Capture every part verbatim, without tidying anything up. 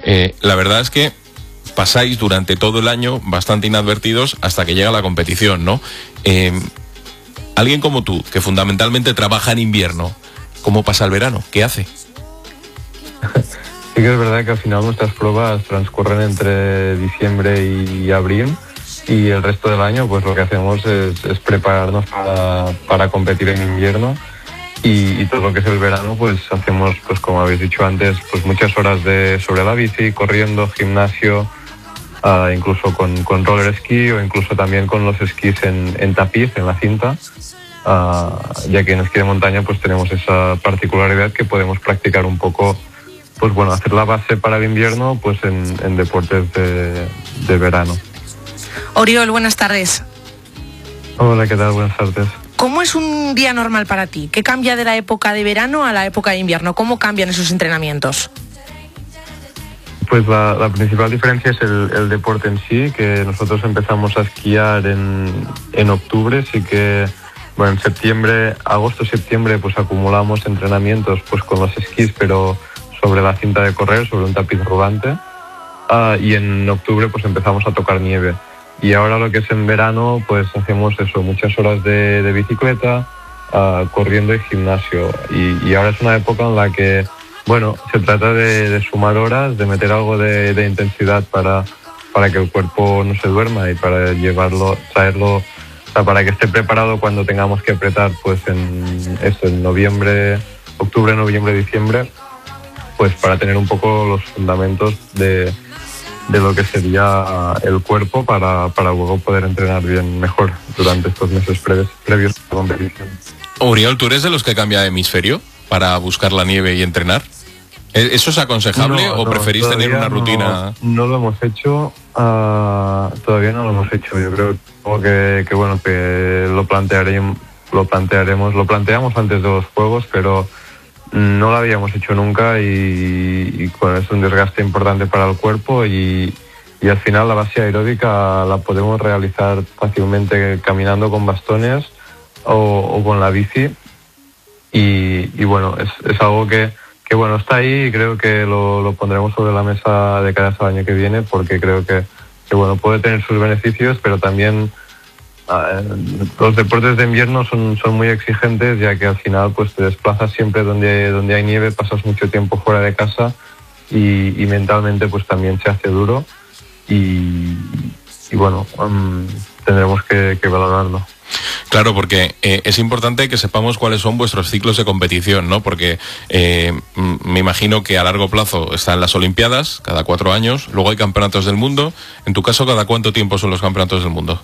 Eh, la verdad es que pasáis durante todo el año bastante inadvertidos hasta que llega la competición, ¿no? Eh, alguien como tú, que fundamentalmente trabaja en invierno, ¿cómo pasa el verano? ¿Qué hace? Sí que es verdad que al final nuestras pruebas transcurren entre diciembre y abril, y el resto del año pues lo que hacemos es, es prepararnos para, para competir en invierno, y, y todo lo que es el verano pues hacemos, pues como habéis dicho antes, pues muchas horas de sobre la bici, corriendo, gimnasio, uh, incluso con, con roller esquí, o incluso también con los esquís en, en tapiz, en la cinta, uh, ya que en esquí de montaña pues tenemos esa particularidad que podemos practicar un poco, pues bueno, hacer la base para el invierno pues en, en deportes de, de verano. Oriol, buenas tardes. Hola, ¿qué tal? Buenas tardes. ¿Cómo es un día normal para ti? ¿Qué cambia de la época de verano a la época de invierno? ¿Cómo cambian esos entrenamientos? Pues la, la principal diferencia es el, el deporte en sí, que nosotros empezamos a esquiar en, en octubre, sí que, bueno, en septiembre, agosto, septiembre, pues acumulamos entrenamientos pues con los esquís, pero sobre la cinta de correr, sobre un tapiz rodante, uh, y en octubre pues empezamos a tocar nieve. Y ahora lo que es en verano, pues hacemos eso, muchas horas de, de bicicleta, uh, corriendo y gimnasio. Y, y ahora es una época en la que, bueno, se trata de, de sumar horas, de meter algo de, de intensidad para, para que el cuerpo no se duerma y para llevarlo, traerlo, o sea, para que esté preparado cuando tengamos que apretar, pues en eso, en noviembre, octubre, noviembre, diciembre, pues para tener un poco los fundamentos de, de lo que sería el cuerpo para, para luego poder entrenar bien mejor durante estos meses previos, previos a la competición. Oriol, ¿tú eres de los que cambia de hemisferio para buscar la nieve y entrenar? ¿Eso es aconsejable no, o no, preferís tener una rutina? No, no lo hemos hecho, uh, todavía no lo hemos hecho. Yo creo que, que bueno, que lo plantearemos, lo plantearemos, lo planteamos antes de los Juegos, pero no lo habíamos hecho nunca, y, y bueno, es un desgaste importante para el cuerpo, y, y al final la base aeróbica la podemos realizar fácilmente caminando con bastones o, o con la bici, y, y bueno, es, es algo que, que bueno, está ahí, y creo que lo, lo pondremos sobre la mesa de cara al año que viene, porque creo que, que bueno, puede tener sus beneficios, pero también los deportes de invierno son, son muy exigentes, ya que al final pues te desplazas siempre donde, donde hay nieve, pasas mucho tiempo fuera de casa, y, y mentalmente pues también se hace duro, y, y bueno, um, tendremos que, que valorarlo. Claro, porque eh, es importante que sepamos cuáles son vuestros ciclos de competición, ¿no? Porque eh, me imagino que a largo plazo están las Olimpiadas, cada cuatro años, luego hay campeonatos del mundo. En tu caso, ¿cada cuánto tiempo son los campeonatos del mundo?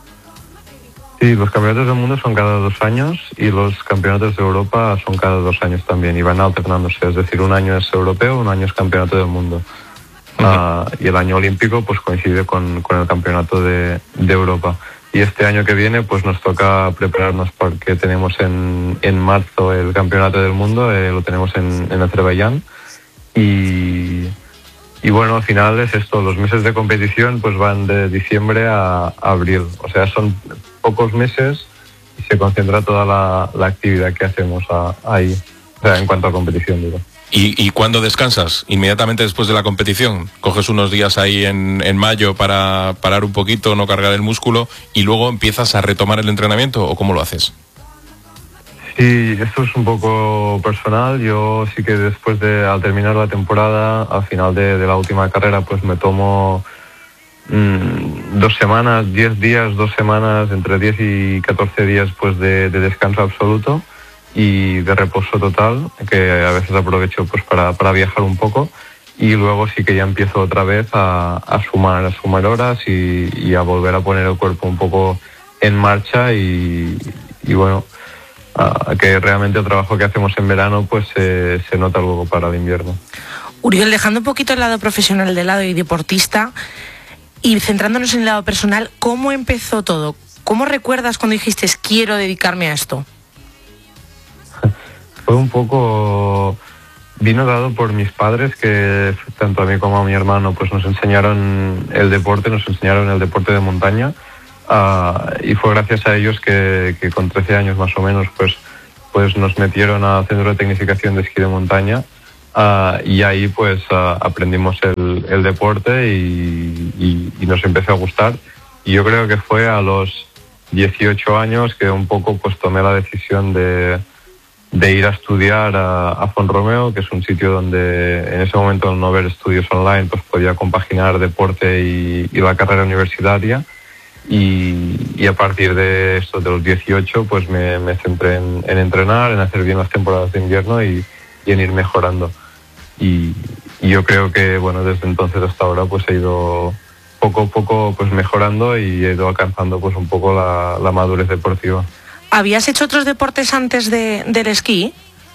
Sí, los campeonatos del mundo son cada dos años, y los campeonatos de Europa son cada dos años también, y van alternándose, es decir, un año es europeo, un año es campeonato del mundo. Uh-huh. Uh, y el año olímpico pues coincide con, con el campeonato de, de Europa. Y este año que viene pues nos toca prepararnos, porque tenemos en, en marzo el campeonato del mundo, eh, lo tenemos en, en Azerbaiyán, y, y bueno, al final es esto, los meses de competición pues van de diciembre a, a abril, o sea, son pocos meses y se concentra toda la, la actividad que hacemos a, ahí, o sea, en cuanto a competición, digo. ¿Y, ¿Y cuándo descansas? ¿Inmediatamente después de la competición? ¿Coges unos días ahí en, en mayo para parar un poquito, no cargar el músculo, y luego empiezas a retomar el entrenamiento, o cómo lo haces? Sí, esto es un poco personal. Yo sí que después de, al terminar la temporada, al final de, de la última carrera, pues me tomo mmm, dos semanas, diez días, dos semanas, entre diez y catorce días pues de, de descanso absoluto y de reposo total, que a veces aprovecho pues para, para viajar un poco, y luego sí que ya empiezo otra vez a, a sumar, a sumar horas y, y a volver a poner el cuerpo un poco en marcha, y, y bueno, a, que realmente el trabajo que hacemos en verano pues eh, se nota luego para el invierno. Oriol, dejando un poquito el lado profesional de lado y deportista, y centrándonos en el lado personal, ¿cómo empezó todo? ¿Cómo recuerdas cuando dijiste quiero dedicarme a esto? Fue un poco, vino dado por mis padres, que tanto a mí como a mi hermano pues nos enseñaron el deporte, nos enseñaron el deporte de montaña, uh, y fue gracias a ellos que, que con trece años más o menos pues, pues nos metieron al centro de tecnificación de esquí de montaña, Uh, y ahí pues uh, aprendimos el, el deporte y, y, y nos empezó a gustar. Y yo creo que fue a los dieciocho años que un poco pues tomé la decisión de, de ir a estudiar a, a Font-Romeu, que es un sitio donde en ese momento, al no haber estudios online, pues podía compaginar deporte y, y la carrera universitaria. Y, y a partir de esto, de los dieciocho, pues me, me centré en, en entrenar, en hacer bien las temporadas de invierno y, y en ir mejorando. Y, y yo creo que, bueno, desde entonces hasta ahora pues he ido poco a poco pues mejorando y he ido alcanzando pues un poco la, la madurez deportiva. ¿Habías hecho otros deportes antes de, del esquí?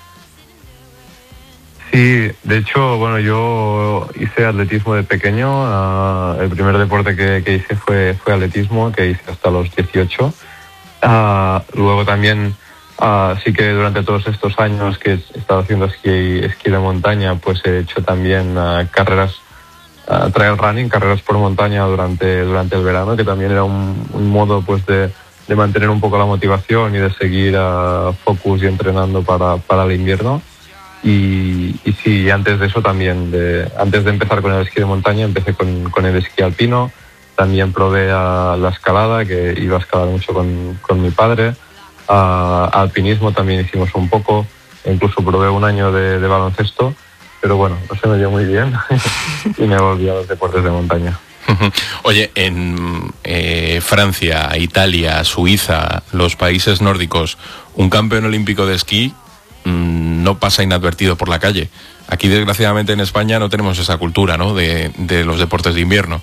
Sí, de hecho, bueno, yo hice atletismo de pequeño. Uh, el primer deporte que, que hice fue, fue atletismo, que hice hasta los dieciocho. Uh, luego también, uh, sí que durante todos estos años que he estado haciendo esquí, esquí de montaña, pues he hecho también uh, carreras, uh, trail running, carreras por montaña durante, durante el verano, que también era un, un modo pues de, de mantener un poco la motivación y de seguir uh, focus y entrenando para, para el invierno. Y, y sí, antes de eso también, de, antes de empezar con el esquí de montaña, empecé con, con el esquí alpino. También probé a la escalada, que iba a escalar mucho con, con mi padre. A, a alpinismo también hicimos un poco. Incluso probé un año de, de baloncesto, pero bueno, no se me dio muy bien y me volví a los deportes de montaña. Oye, en eh, Francia, Italia, Suiza, los países nórdicos, un campeón olímpico de esquí no pasa inadvertido por la calle. Aquí, desgraciadamente, en España no tenemos esa cultura, ¿no?, de, de los deportes de invierno.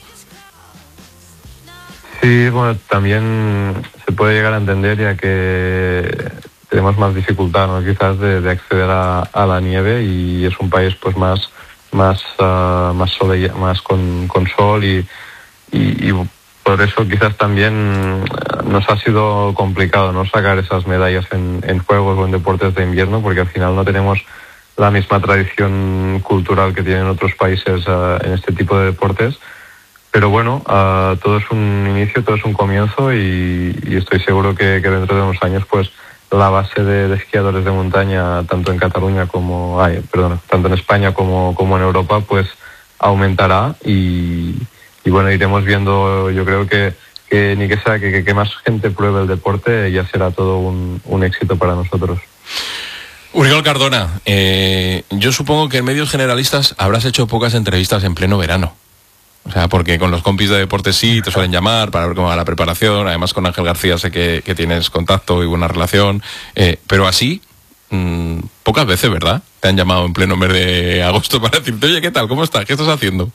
Sí, bueno, también se puede llegar a entender, ya que tenemos más dificultad, ¿no?, quizás de, de acceder a, a la nieve, y es un país pues más más uh, más, sol, más con, con sol y, y, y por eso quizás también nos ha sido complicado, ¿no?, sacar esas medallas en, en juegos o en deportes de invierno, porque al final no tenemos la misma tradición cultural que tienen otros países uh, en este tipo de deportes. Pero bueno, uh, todo es un inicio, todo es un comienzo, y, y estoy seguro que, que dentro de unos años pues la base de, de esquiadores de montaña, tanto en Cataluña como, ay, perdón, tanto en España como, como en Europa, pues aumentará, y Y bueno, iremos viendo. Yo creo que, que ni que sea que, que, que más gente pruebe el deporte, ya será todo un, un éxito para nosotros. Uriol Cardona, eh, yo supongo que en medios generalistas habrás hecho pocas entrevistas en pleno verano. O sea, porque con los compis de deporte sí te suelen llamar para ver cómo va la preparación. Además, con Ángel García sé que, que tienes contacto y buena relación. Eh, pero así, mmm, pocas veces, ¿verdad?, te han llamado en pleno mes de agosto para decirte, oye, ¿qué tal? ¿Cómo estás? ¿Qué estás haciendo?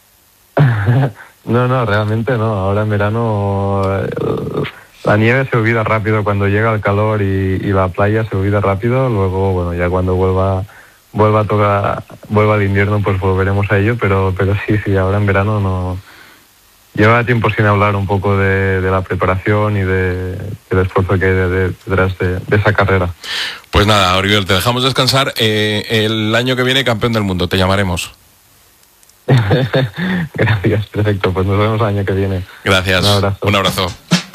No, no, realmente no. Ahora en verano la nieve se olvida rápido cuando llega el calor, y, y la playa se olvida rápido. Luego, bueno, ya cuando vuelva vuelva a tocar, vuelva el invierno, pues volveremos a ello. Pero, pero sí, sí, ahora en verano no. Lleva tiempo sin hablar un poco de, de la preparación y de, del esfuerzo que hay de, de, detrás de, de esa carrera. Pues nada, Uriol, te dejamos descansar. Eh, el año que viene, campeón del mundo, te llamaremos. Gracias, perfecto, pues nos vemos el año que viene. Gracias, un abrazo. Un abrazo.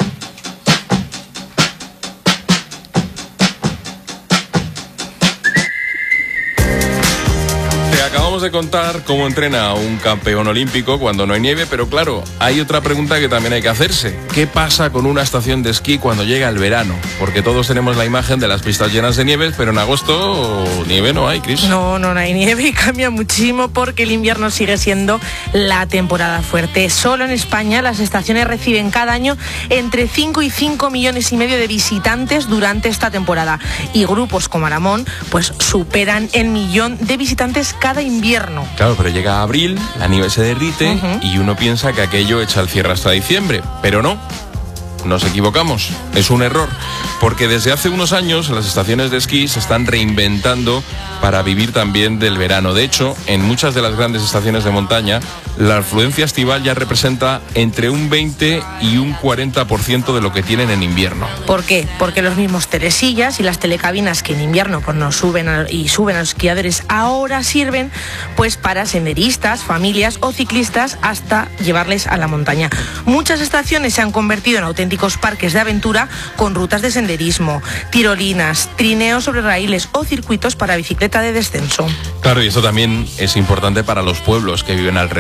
Acabamos de contar cómo entrena un campeón olímpico cuando no hay nieve, pero claro, hay otra pregunta que también hay que hacerse. ¿Qué pasa con una estación de esquí cuando llega el verano? Porque todos tenemos la imagen de las pistas llenas de nieve, pero en agosto nieve no hay, Cris. No, no, no hay nieve, y cambia muchísimo porque el invierno sigue siendo la temporada fuerte. Solo en España las estaciones reciben cada año entre cinco y cinco millones y medio de visitantes durante esta temporada. Y grupos como Aramón pues superan el millón de visitantes cada invierno. Claro, pero llega abril, la nieve se derrite, uh-huh, y uno piensa que aquello echa el cierre hasta diciembre, pero no. Nos equivocamos, es un error, porque desde hace unos años las estaciones de esquí se están reinventando para vivir también del verano. De hecho, en muchas de las grandes estaciones de montaña la afluencia estival ya representa entre un veinte y un cuarenta por ciento de lo que tienen en invierno. ¿Por qué? Porque los mismos telesillas y las telecabinas que en invierno pues, nos suben a, y suben a los esquiadores ahora sirven pues para senderistas, familias o ciclistas hasta llevarles a la montaña. Muchas estaciones se han convertido en auténticos parques de aventura con rutas de senderismo, tirolinas, trineos sobre raíles o circuitos para bicicleta de descenso. Claro, y esto también es importante para los pueblos que viven alrededor